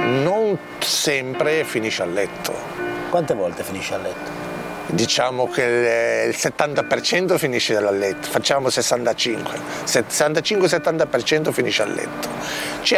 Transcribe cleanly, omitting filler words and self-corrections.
non sempre finisce a letto. Quante volte finisce a letto? Diciamo che il 70% finisce a letto, facciamo 65, 65-70% finisce a letto.